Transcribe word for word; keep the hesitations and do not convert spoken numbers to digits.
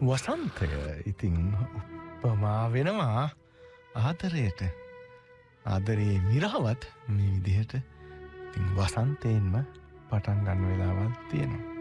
වසන්තය ඉතින් උපමා වෙනවා ආදරයට. ආදරයේ මිරාවත් මේ විදිහට ඉතින් වසන්තයෙන්ම පටන් ගන්න වෙලාවක් තියෙනවා.